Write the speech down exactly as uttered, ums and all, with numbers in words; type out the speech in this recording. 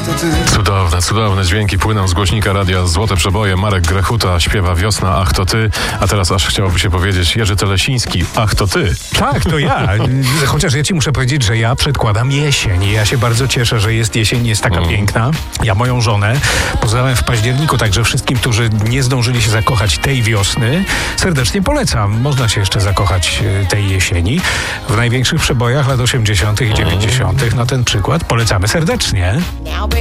to ty. Cudowne, cudowne dźwięki płyną z głośnika radia Złote Przeboje. Marek Grechuta śpiewa Wiosna, ach to ty. A teraz aż chciałoby się powiedzieć Jerzy Telesiński, ach to ty. Tak, to ja. Chociaż ja ci muszę powiedzieć, że ja przedkładam jesień. Ja się bardzo cieszę, że jest jesień, jest taka Mm. piękna. Ja moją żonę poznałem w październiku, także wszystkim, którzy nie zdążyli się zakochać tej wiosny, serdecznie polecam. Można się jeszcze zakochać e, tej jesieni. W największych przebojach lat osiemdziesiątych i dziewięćdziesiątych na ten przykład polecamy serdecznie.